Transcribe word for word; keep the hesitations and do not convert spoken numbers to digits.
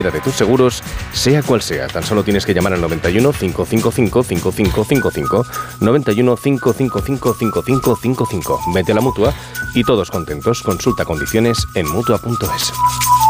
de tus seguros, sea cual sea. Tan solo tienes que llamar al noventa y uno, cinco cinco cinco, cinco cinco cinco cinco, noventa y uno, cinco cinco cinco, cinco cinco cinco cinco. Vete a la Mutua y todos contentos. Consulta condiciones en mutua punto es.